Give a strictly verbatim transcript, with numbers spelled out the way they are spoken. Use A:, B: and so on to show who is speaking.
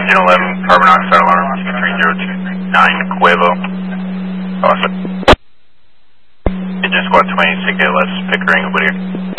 A: Engine eleven, carbon monoxide alarm, two three zero two nine, Cuevo. Awesome. Engine squad twenty, Sig Less, Pickering, Whittier.